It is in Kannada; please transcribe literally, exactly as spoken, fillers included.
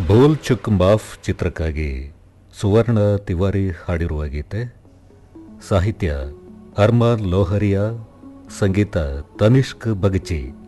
ಬೋಲ್ ಚುಕ್ ಮಾಫ್ ಚಿತ್ರಕ್ಕಾಗಿ ಸುವರ್ಣ ತಿವಾರಿ ಹಾಡಿರುವ ಗೀತೆ, ಸಾಹಿತ್ಯ ಅರ್ಮಾನ್ ಲೋಹರಿಯಾ, ಸಂಗೀತ ತನಿಷ್ಕ್ ಬಗಚಿ.